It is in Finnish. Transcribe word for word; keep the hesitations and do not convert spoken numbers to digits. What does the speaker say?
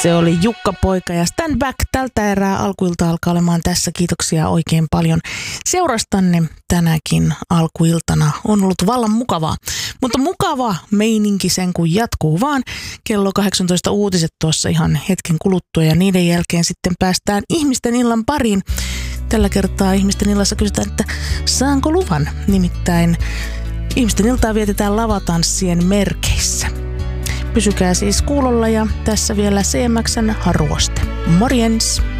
Se oli Jukka Poika ja Stand Back. Tältä erää alkuilta alkaa olemaan tässä. Kiitoksia oikein paljon seurastanne tänäkin alkuiltana. On ollut vallan mukavaa. Mutta mukava meininki sen kun jatkuu vaan. Kello kahdeksantoista uutiset tuossa ihan hetken kuluttua ja niiden jälkeen sitten päästään ihmisten illan pariin. Tällä kertaa ihmisten illassa kysytään, että saanko luvan? Nimittäin ihmisten iltaa vietetään lavatanssien merkeissä. Pysykää siis kuulolla ja tässä vielä C M X:n ruoste. Morjens!